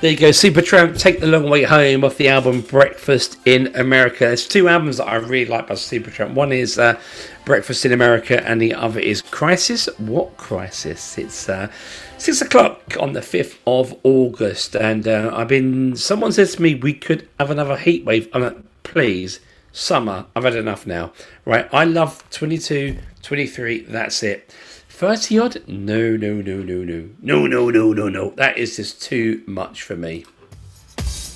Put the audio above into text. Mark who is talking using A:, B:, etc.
A: There you go, Supertramp, Take the Long Way Home off the album Breakfast in America. There's two albums that I really like by Supertramp. One is Breakfast in America and the other is Crisis. What Crisis? It's 6 o'clock on the 5th of August and someone says to me we could have another heat wave. I'm like, please, summer, I've had enough now. Right, I love 22, 23, that's it. 30 odd? No. That is just too much for me.